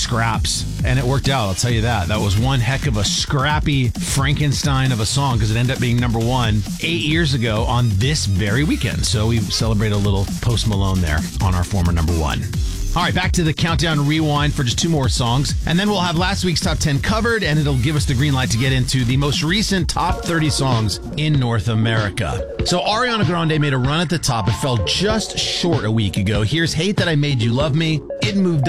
scraps, and it worked out, I'll tell you that. That was one heck of a scrappy Frankenstein of a song, because it ended up being number one 8 years ago on this very weekend. So we celebrate a little Post Malone there on our former number one. All right, back to the Countdown Rewind for just two more songs, and then we'll have last week's top 10 covered, and it'll give us the green light to get into the most recent top 30 songs in North America. So Ariana Grande made a run at the top. It fell just short a week ago. Here's Hate That I Made You Love Me. It moved